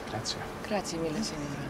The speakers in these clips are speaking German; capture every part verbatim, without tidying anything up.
Grazie. Grazie mille, signora.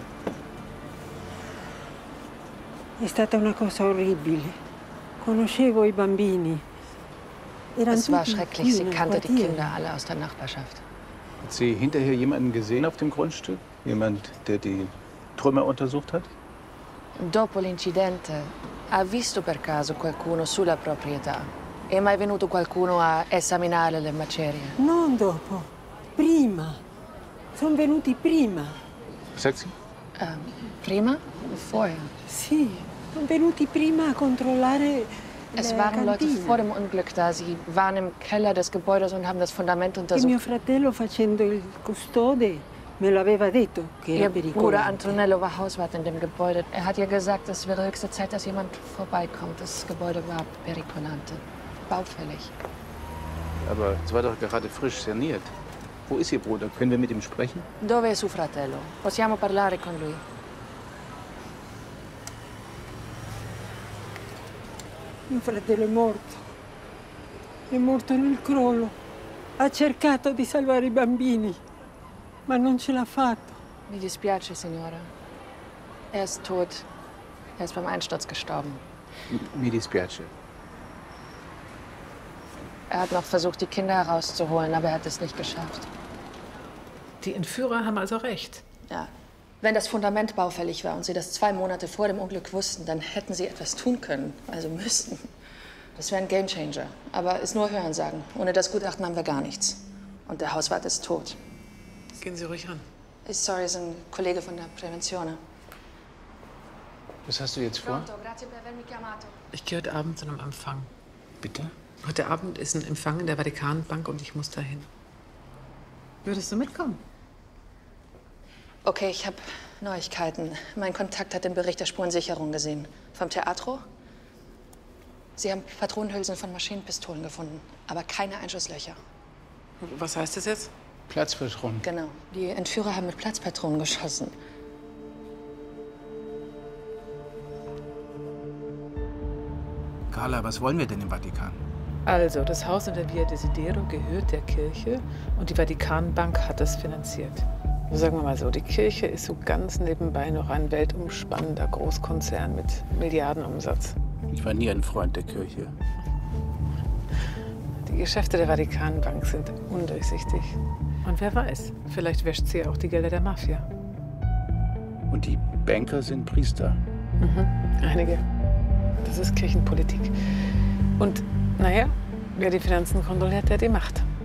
È stata una cosa orribile. Conoscevo i bambini. Erano Es war tutti schrecklich. qui Sie nel kannte die quartiere. Kinder alle aus der Nachbarschaft. Hat sie hinterher jemanden gesehen auf dem Grundstück? Jemand, der die Trümmer untersucht hat? Dopo l'incidente, ha visto per caso qualcuno sulla proprietà? È mai venuto qualcuno a esaminare le macerie? Non dopo, prima. Sono venuti prima. Was sagt sie? Ähm, prima? Vorher? Sì, sono venuti prima a controllare Es le waren Leute cantine. vor dem Unglück da. Sie waren im Keller des Gebäudes und haben das Fundament E mio untersucht. fratello, facendo il custode, me lo aveva detto che era Ihr Bruder pericoloso. Antonello war Hauswart in dem Gebäude. Er hat ihr gesagt, es wäre höchste Zeit, dass jemand vorbeikommt. Das Gebäude war pericolante, baufällig. Aber es war doch gerade frisch saniert. Wo ist Ihr Bruder? Können wir mit ihm sprechen? Dove è suo fratello? Possiamo parlare con lui? Mio fratello è morto. È morto nel crollo. Ha cercato di salvare i bambini, ma non ce l'ha fatto. Mi dispiace, signora. Er ist tot. Er ist beim Einsturz gestorben. M- Mi dispiace. Er hat noch versucht, die Kinder herauszuholen, aber er hat es nicht geschafft. Die Entführer haben also recht. Ja. Wenn das Fundament baufällig war und Sie das zwei Monate vor dem Unglück wussten, dann hätten Sie etwas tun können, also müssten. Das wäre ein Gamechanger. Aber ist nur Hörensagen. Ohne das Gutachten haben wir gar nichts. Und der Hauswart ist tot. Gehen Sie ruhig ran. Ist sorry, ist ein Kollege von der Prävenzione. Was hast du jetzt vor? Ich gehe heute Abend zu einem Empfang. Bitte? Heute Abend ist ein Empfang in der Vatikanbank und ich muss dahin. Würdest du mitkommen? Okay, ich habe Neuigkeiten. Mein Kontakt hat den Bericht der Spurensicherung gesehen. Vom Teatro. Sie haben Patronenhülsen von Maschinenpistolen gefunden, aber keine Einschusslöcher. Was heißt das jetzt? Platzpatronen. Genau. Die Entführer haben mit Platzpatronen geschossen. Carla, was wollen wir denn im Vatikan? Also, das Haus in der Via Desidero gehört der Kirche und die Vatikanbank hat das finanziert. Sagen wir mal so, die Kirche ist so ganz nebenbei noch ein weltumspannender Großkonzern mit Milliardenumsatz. Ich war nie ein Freund der Kirche. Die Geschäfte der Vatikanbank sind undurchsichtig. Und wer weiß, vielleicht wäscht sie auch die Gelder der Mafia. Und die Banker sind Priester. Mhm, einige. Das ist Kirchenpolitik. Und naja, wer die Finanzen kontrolliert, der die Macht.